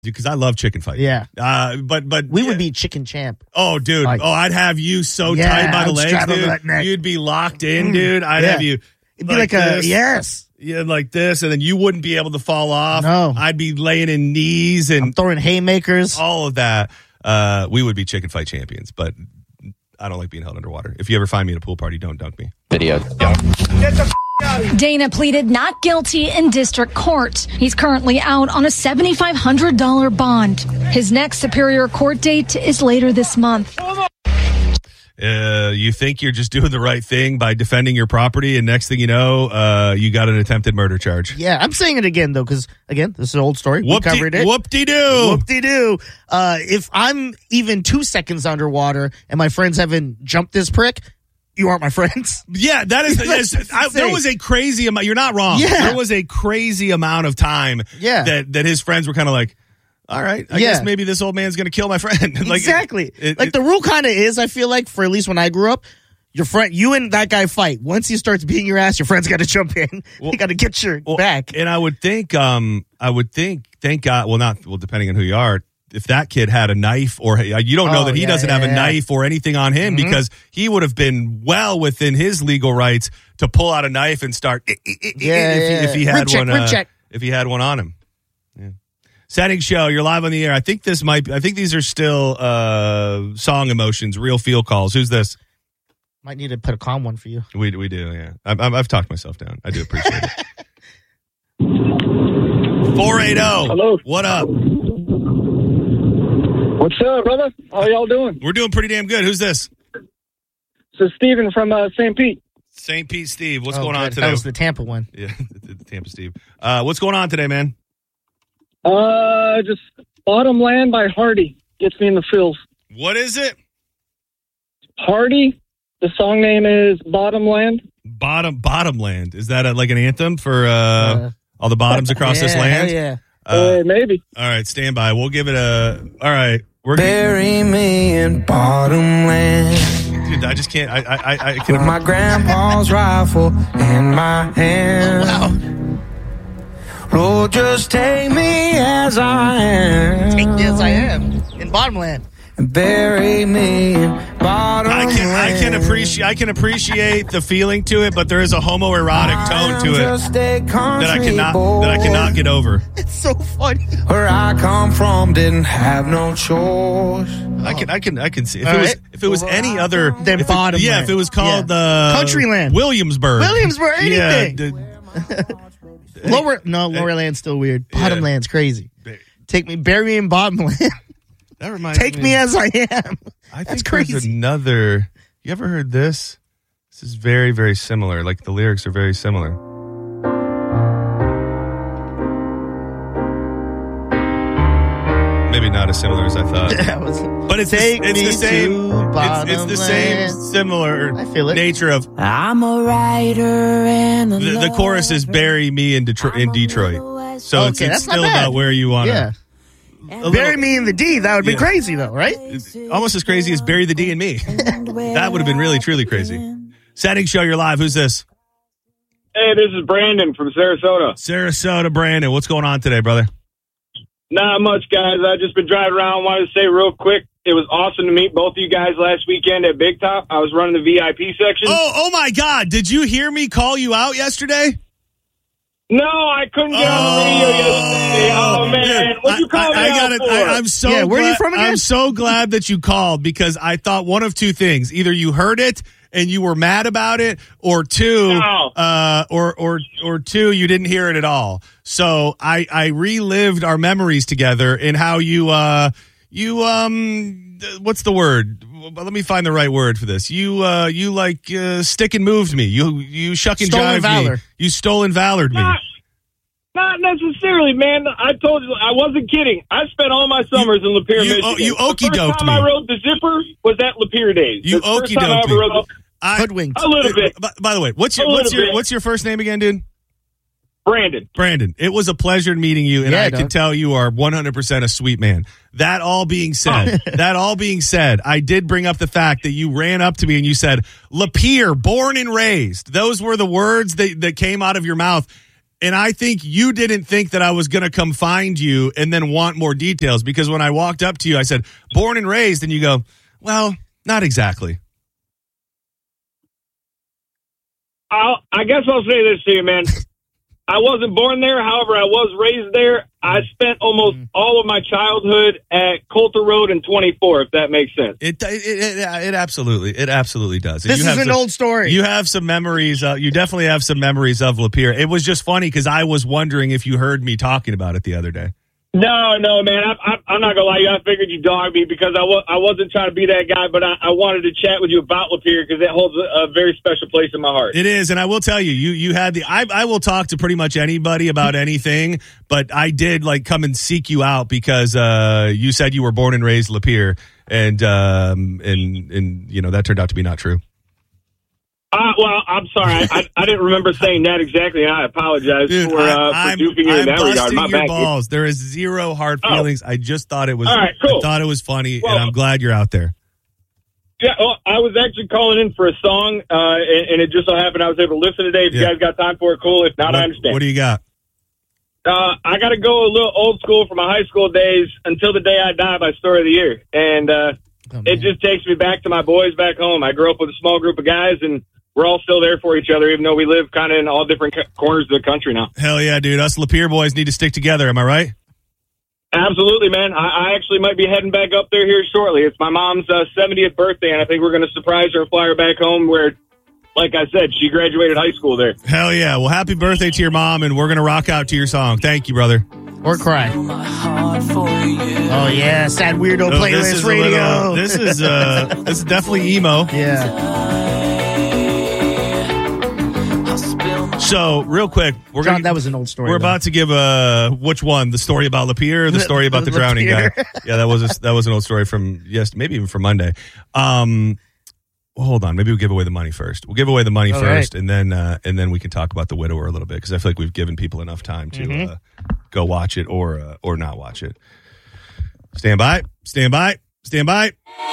Because I love chicken fight. Yeah. But we would be chicken champ. Oh, dude. Like, I'd have you so tight by the legs, dude. You'd be locked in, dude. I'd have you. It'd be like a, yes. Yeah, like this, and then you wouldn't be able to fall off. No. I'd be laying in knees and I'm throwing haymakers. All of that. We would be chicken fight champions, but I don't like being held underwater. If you ever find me at a pool party, don't dunk me. Video. Dana pleaded not guilty in district court. He's currently out on a $7,500 bond. His next Superior Court date is later this month. You think you're just doing the right thing by defending your property, and next thing you know, you got an attempted murder charge. Yeah, I'm saying it again, though, because, again, this is an old story. We covered it. Whoop-de-doo. Whoop-de-doo. If I'm even 2 seconds underwater and my friends haven't jumped this prick, you aren't my friends. Yeah, that is. There was a crazy amount. You're not wrong. Yeah. There was a crazy amount of time that his friends were kind of like, all right, I guess maybe this old man's going to kill my friend. Like, exactly. The rule kind of is, I feel like, for at least when I grew up, you and that guy fight. Once he starts beating your ass, your friend's got to jump in. You got to get your back. And I would think, thank God, depending on who you are, if that kid had a knife or you don't know that he doesn't have a knife or anything on him because he would have been well within his legal rights to pull out a knife and start if he had one. If he had one on him. Yeah. Settings show. You're live on the air. I think these are still song emotions, real feel calls. Who's this? Might need to put a calm one for you. We do. Yeah. I've talked myself down. I do appreciate it. 480. Hello. What up? What's up, brother? How y'all doing? We're doing pretty damn good. Who's this? So Steven from St. Pete. St. Pete Steve. What's going on today? That was the Tampa one. Yeah, the Tampa Steve. What's going on today, man? Just Bottom Land by Hardy. Gets me in the feels. What is it? Hardy. The song name is Bottom Land. Bottom Land. Is that like an anthem for all the bottoms across this land? Yeah. Maybe. All right, stand by. We'll give it a... All right. Bury me in Bottom Land. Dude, I just can't... I can... With my grandpa's rifle in my hand. Lord, just take me as I am. Take me as I am. In Bottom Land. And bury me in Bottom Land. I can appreciate the feeling to it, but there is a homoerotic tone to it that I cannot get over. It's so funny. Where I come from didn't have no choice. I can see if it was any other than Bottom Land. Yeah, if it was called Countryland, Williamsburg, anything. Lower Land's still weird. Bottom Land's crazy. Bury me in Bottom Land. That reminds Take me as I am. That's crazy. There's another. You ever heard this? This is very, very similar. Like the lyrics are very similar. Maybe not as similar as I thought. But it's the same similar nature of. I'm a writer and the chorus is "Bury me in Detroit." So it's still about where you want to. Yeah. Bury me in the D. That would be crazy, though, right? Almost as crazy as bury the D in me. That would have been really, truly crazy. Setting show, you're live. Who's this? Hey, this is Brandon from Sarasota. Sarasota, Brandon. What's going on today, brother? Not much, guys. I've just been driving around. Wanted to say real quick, it was awesome to meet both of you guys last weekend at Big Top. I was running the VIP section. Oh my God. Did you hear me call you out yesterday? No, I couldn't get on the radio yesterday. Oh, man. What you calling me out for? I'm so glad, where are you from again? I'm so glad that you called because I thought one of two things. Either you heard it and you were mad about it, or two, or two, you didn't hear it at all. So I relived our memories together in how you what's the word? Let me find the right word for this. You stick and moved me. You shuck and jive me. You stolen valored me. Not necessarily, man. I told you, I wasn't kidding. I spent all my summers in Lapeer, Michigan. You okey-doked me. The first time I rode the Zipper was at Lapeer days. You okey-doked me. Hoodwinked. A little bit. By the way, what's your first name again, dude? Brandon. It was a pleasure meeting you, and I can tell you are 100% a sweet man. That all being said, I did bring up the fact that you ran up to me and you said, Lapeer, born and raised. Those were the words that came out of your mouth. And I think you didn't think that I was going to come find you and then want more details, because when I walked up to you, I said, born and raised. And you go, well, not exactly. I guess I'll say this to you, man. I wasn't born there. However, I was raised there. I spent almost all of my childhood at Coulter Road and 24, if that makes sense. It absolutely does. This is an old story. You have some memories. You definitely have some memories of Lapeer. It was just funny because I was wondering if you heard me talking about it the other day. No, man. I'm not going to lie to you. I figured you dogged me because I wasn't trying to be that guy, but I wanted to chat with you about Lapeer because it holds a very special place in my heart. It is, and I will tell you, you had I will talk to pretty much anybody about anything, but I did come and seek you out because you said you were born and raised Lapeer, and that turned out to be not true. Well, I'm sorry. I didn't remember saying that exactly, and I apologize for duping you in that regard. My bad. Balls. There is zero hard feelings. I just thought it was. All right, cool. I thought it was funny, and I'm glad you're out there. Yeah, well, I was actually calling in for a song, and it just so happened I was able to listen today. If you guys got time for it, cool. If not, I understand. What do you got? I got to go a little old school for my high school days. Until the Day I Die by Story of the Year, and it just takes me back to my boys back home. I grew up with a small group of guys, and we're all still there for each other, even though we live kind of in all different corners of the country now. Hell yeah, dude. Us Lapeer boys need to stick together. Am I right? Absolutely, man. I actually might be heading back up there here shortly. It's my mom's 70th birthday, and I think we're going to surprise her and fly her back home where, like I said, she graduated high school there. Hell yeah. Well, happy birthday to your mom, and we're going to rock out to your song. Thank you, brother. Or cry. Oh, yeah. Sad weirdo playlist radio. This is definitely emo. Yeah. So, real quick, that was an old story. We're about to give which one? The story about Lapeer or the story about the drowning guy? Yeah, that was an old story from maybe even from Monday. Well, hold on, maybe we'll give away the money first. We'll give away the money first, right. and then we can talk about the widower a little bit because I feel like we've given people enough time to go watch it or not watch it. Stand by.